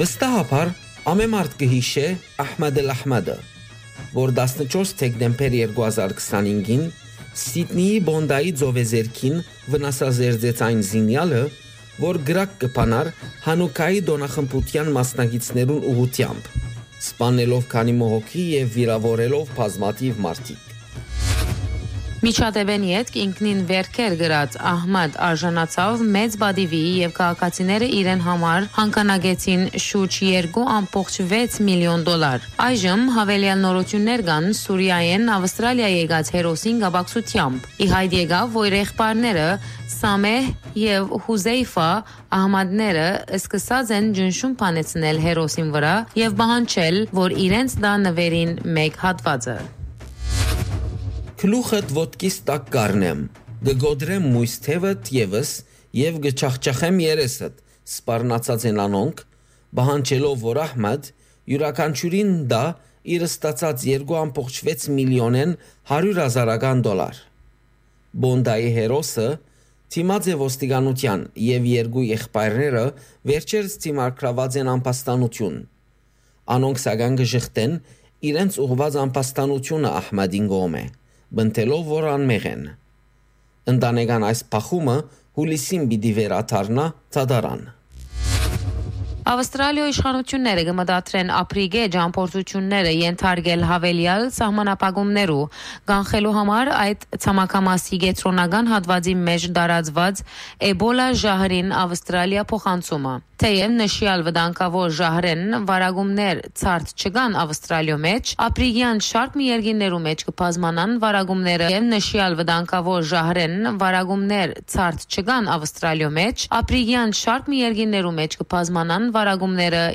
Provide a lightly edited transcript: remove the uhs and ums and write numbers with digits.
Վստահաբար ամեմարդ կհիշե Ահմադ Ալ-Ահմադը, որ 14 դեկտեմբեր 2025-ին Սիդնեի Բոնդայի ծովեզերքին վնասազերծեց այն զինյալը, որ գրակ կփանար Հանուկայի դոնախմբության մասնակիցներուն ուղությամբ, սպանելով քանի մոհոքի եւ վիրավորելով բազմաթիվ մարդիկ։ Միջադեպեն յետք ինքնին վերքեր գրած Ահմադ արժանացավ մեծ բադիվի եւ քաղաքացիները իրեն համար հանկանագեցին շուրջ 2.6 միլիոն դոլար։ Այժմ հավելյալ նորություններ կան Սուրիայեն Ավստրալիա եկած հերոսին գաբակցությամբ։ Ի հայտ եկավ, որ եղբայրները Սամեհ եւ Հուզեյֆա Ահմադները սկսած են ջնշում բանեցնել հերոսին վրա եւ բանջել, որ իրենց դա նվերին մեկ հատվածը։ Քլուխդ ոտքիս տակ կառնեմ, գգոդրեմ մույս թևդ եւս եւ գչախչախեմ երեսդ, սպառնացած են անոնք, բահանջելով որ Ահմադ յուրաքանչյուրին դա իր ստացած 2.6 միլիոնեն 100,000 դոլար։ Բոնդայի հերոսը թիմած է ոստիկանության եւ երկու եղբայրները վերջերս թիմարկրաված են անպաստանություն։ Անոնք սակայն գժխտեն իրենց ուղված անպաստանությունը Ահմադին գոմե։ Բնտելով որ անմեղ են։ Ընտանեկան այս փախումը հուլիսին պիտի վերաթարնա ցադարան։ Ավստրալիայի իշխանությունները կմտադրեն ապրիգե ճամփորդությունները ենթարկել հավելյալ սահմանապահումներու կանխելու համար այդ ցամաքամասի գետրոնական հատվածի մեջ տարածված էբոլա ժահրին Ավստրալիա փոխանցումը։ Թեև նշյալ վտանգավոր ժահրեն վարագումներ ցարտ չկան Ավստրալիո մեջ, ապրիգյան շարք մի երկիներու մեջ կբազմանան վարագումները եւ նշյալ վտանգավոր ժահրեն վարագումներ ցարտ չկան Ավստրալիո մեջ, ապրիգյան շարք մի երկիներու մեջ կբազմանան վարագումները